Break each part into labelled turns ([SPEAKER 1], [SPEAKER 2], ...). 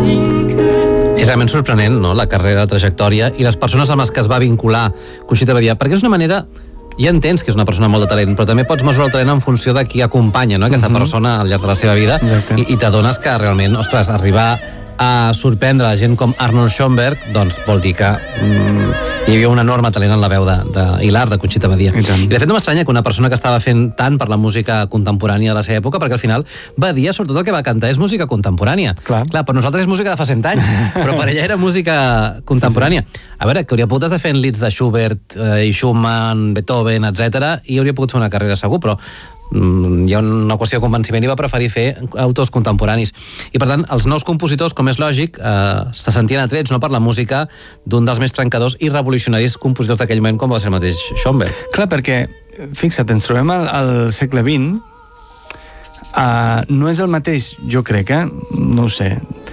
[SPEAKER 1] És realment sorprenent, no?, la carrera, la trajectòria i les persones amb les que es va vincular Conxita Badia, perquè és una manera... Ja entens que és una persona amb molt de talent, però també pots mesurar el talent en funció de qui acompanya, no?, aquesta persona al llarg de la seva vida. I t'adones que realment, ostres, arribar a sorprendre la gent com Arnold Schoenberg, doncs vol dir que hi havia un enorme talent en la veu d'Hilar, de Conxita Badia. I de fet no m'estranya que una persona que estava fent tant per la música contemporània de la seva època, perquè al final Badia, sobretot el que va cantar, és música contemporània. Clar, per nosaltres és música de fa 100 anys, però per ella era música contemporània. A veure, que hauria pogut estar fent leads de Schubert i Schumann, Beethoven, etc., i hauria pogut fer una carrera segur, però hi ha una qüestió de convenciment i va preferir fer autors contemporanis. I per tant, els nous compositors, com és lògic, se sentien atrets, no, per la música d'un dels més trencadors i revolucionaris compositors d'aquell moment, com va ser el mateix Schoenberg.
[SPEAKER 2] Clar, perquè, fixa't, ens trobem al segle XX, no és el mateix, jo crec, no ho sé,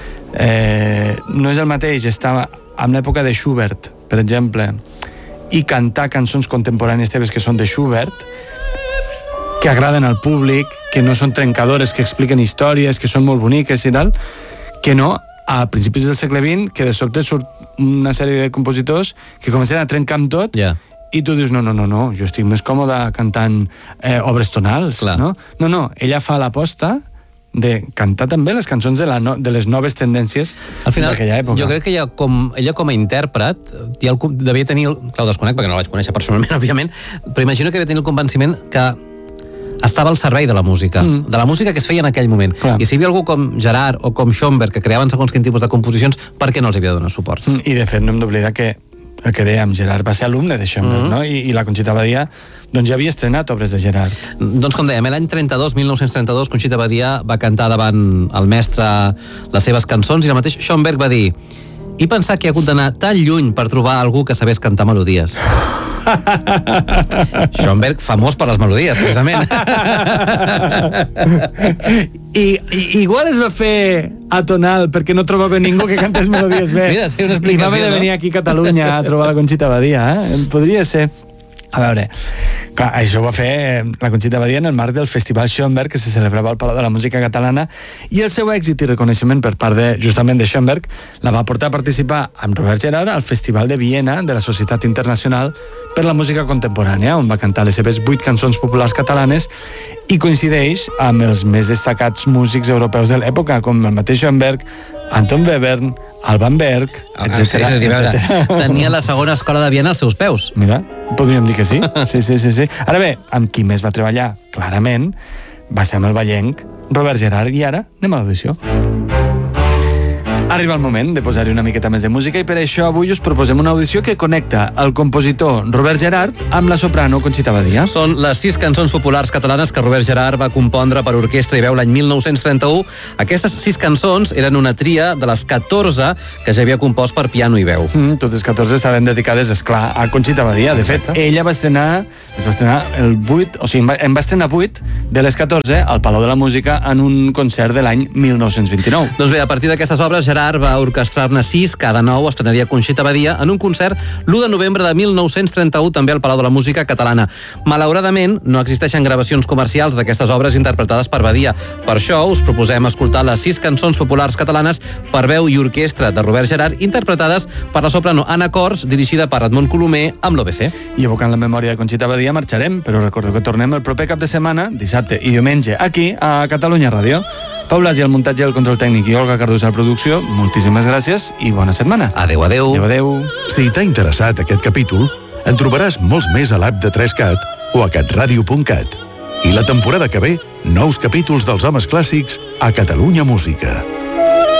[SPEAKER 2] no és el mateix estar en l'època de Schubert, per exemple, i cantar cançons contemporànies teves que són de Schubert, que agraden al públic, que no són trencadores, que expliquen històries, que són molt boniques i tal, que no a principis del segle XX, que de sobte surt una sèrie de compositors que comencen a trencar amb tot, i tu dius, no, jo estic més còmode cantant obres tonals, no? No, ella fa l'aposta de cantar també les cançons de les noves tendències d'aquella època.
[SPEAKER 1] Jo crec que ella com a intèrpret devia tenir, clar, ho desconec perquè no la vaig conèixer personalment, òbviament, però imagino que devia tenir el convenciment que estava al servei de la música que es feia en aquell moment. I si hi havia algú com Gerard o com Schoenberg que creaven segons quin tipus de composicions, per què no els havia de donar suport?
[SPEAKER 2] I de fet no hem d'oblidar que el que dèiem, Gerard va ser alumne de Schoenberg, no? I la Conxita Badia doncs ja havia estrenat obres de Gerard.
[SPEAKER 1] Doncs com dèiem, l'any 1932, Conxita Badia va cantar davant el mestre les seves cançons i el mateix Schoenberg va dir: i pensar que he hagut d'anar tan lluny per trobar algú que sabés cantar melodies. Schoenberg, famós per les melodies, precisament.
[SPEAKER 2] I igual es va fer atonal perquè no trobava ningú que cantés melodies bé.
[SPEAKER 1] Mira, sí, una explicació,
[SPEAKER 2] i va haver de venir aquí a Catalunya a trobar la Conxita Badia, Podria ser. A veure, clar, això ho va fer la Conxita Badia en el marc del Festival Schoenberg que se celebrava al Palau de la Música Catalana, i el seu èxit i reconeixement per part justament de Schoenberg la va portar a participar amb Robert Gerhard al Festival de Viena de la Societat Internacional per la Música Contemporània, on va cantar les seves 8 cançons populars catalanes, i coincideix amb els més destacats músics europeus de l'època, com el mateix Schoenberg, Anton Webern, Alban Berg, etc.
[SPEAKER 1] Tenia la segona escola de Viena als seus peus.
[SPEAKER 2] Mira, podríem dir que sí. Sí. Ara bé, amb qui més va treballar, clarament, va ser amb el vallenc Robert Gerhard, i ara anem a l'audició. Arriba el moment de posar-hi una miqueta més de música i per això avui us proposem una audició que connecta el compositor Robert Gerhard amb la soprano Conxita Badia.
[SPEAKER 1] Són les 6 cançons populars catalanes que Robert Gerhard va compondre per orquestra i veu l'any 1931. Aquestes 6 cançons eren una tria de les 14 que ja havia compost per piano i veu.
[SPEAKER 2] Totes 14 estaven dedicades, esclar, a Conxita Badia. De fet, ella va estrenar el 8, o sigui, en va estrenar 8 de les 14 al Palau de la Música en un concert de l'any 1929.
[SPEAKER 1] Doncs bé, a partir d'aquestes obres, Gerhard va orquestrar-ne 6, cada 9 estrenaria Conxita Badia en un concert l'1 de novembre de 1931 també al Palau de la Música Catalana. Malauradament, no existeixen gravacions comercials d'aquestes obres interpretades per Badia. Per això us proposem escoltar les 6 cançons populars catalanes per veu i orquestra de Robert Gerhard, interpretades per la soprano Anna Cors, dirigida per Edmond Colomer amb l'OBC.
[SPEAKER 2] I evocant la memòria de Conxita Badia marxarem, però recordeu que tornem el proper cap de setmana, dissabte i diumenge, aquí a Catalunya Ràdio. Pau Blasi al muntatge i el control tècnic i Olga Cardús a la producció, moltíssimes gràcies i bona setmana.
[SPEAKER 1] Adéu.
[SPEAKER 2] Adéu.
[SPEAKER 3] Si t'ha interessat aquest capítol, en trobaràs molts més a l'app de 3CAT o a catradio.cat. I la temporada que ve, nous capítols dels homes clàssics a Catalunya Música.